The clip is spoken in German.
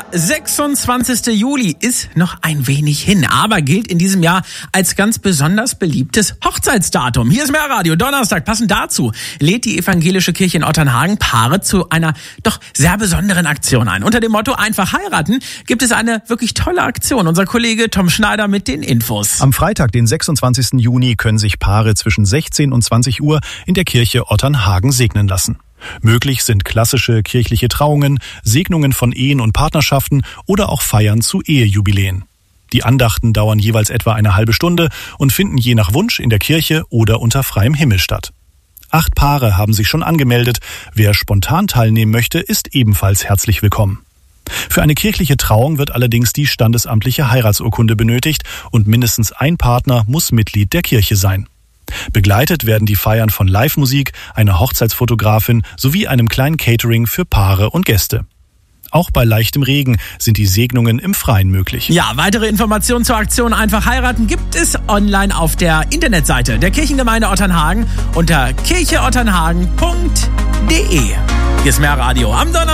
Der 26. Juli ist noch ein wenig hin, aber gilt in diesem Jahr als ganz besonders beliebtes Hochzeitsdatum. Hier ist Mehrradio. Donnerstag, passend dazu, lädt die evangelische Kirche in Otternhagen Paare zu einer doch sehr besonderen Aktion ein. Unter dem Motto Einfach heiraten gibt es eine wirklich tolle Aktion. Unser Kollege Tom Schneider mit den Infos. Am Freitag, den 26. Juni, können sich Paare zwischen 16 und 20 Uhr in der Kirche Otternhagen segnen lassen. Möglich sind klassische kirchliche Trauungen, Segnungen von Ehen und Partnerschaften oder auch Feiern zu Ehejubiläen. Die Andachten dauern jeweils etwa eine halbe Stunde und finden je nach Wunsch in der Kirche oder unter freiem Himmel statt. 8 Paare haben sich schon angemeldet. Wer spontan teilnehmen möchte, ist ebenfalls herzlich willkommen. Für eine kirchliche Trauung wird allerdings die standesamtliche Heiratsurkunde benötigt und mindestens ein Partner muss Mitglied der Kirche sein. Begleitet werden die Feiern von Live-Musik, einer Hochzeitsfotografin sowie einem kleinen Catering für Paare und Gäste. Auch bei leichtem Regen sind die Segnungen im Freien möglich. Ja, weitere Informationen zur Aktion Einfach heiraten gibt es online auf der Internetseite der Kirchengemeinde Otternhagen unter kircheotternhagen.de. Hier ist Mehrradio am Donnerstag.